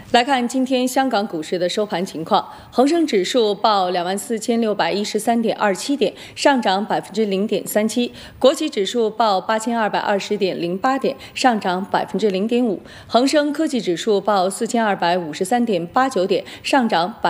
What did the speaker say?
来看今天香港股市的收盘情况，恒生指数报24,613.27点，上涨0.37%；国企指数报8,220.08点，上涨0.5%；恒生科技指数报4,253.89点，上涨